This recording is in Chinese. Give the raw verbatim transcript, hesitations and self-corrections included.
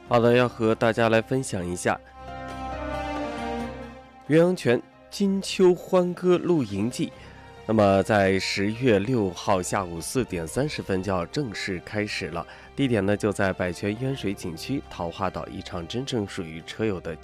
好的，要和大家来分享一下岳阳泉金秋欢歌露营记。那么在十月六号下午四点三十分就要正式开始了，地点呢就在百泉渊水景区桃花岛，一场真正属于车友的